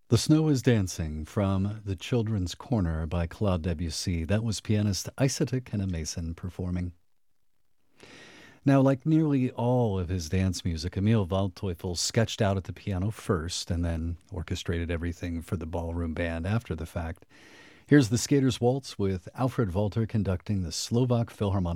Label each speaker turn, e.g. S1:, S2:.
S1: The Snow is Dancing from The Children's Corner by Claude Debussy. That was pianist Isata Kenna-Mason performing. Now, like nearly all of his dance music, Emil Waldteufel sketched out at the piano first and then orchestrated everything for the ballroom band after the fact. Here's the Skater's Waltz with Alfred Walter conducting the Slovak Philharmonic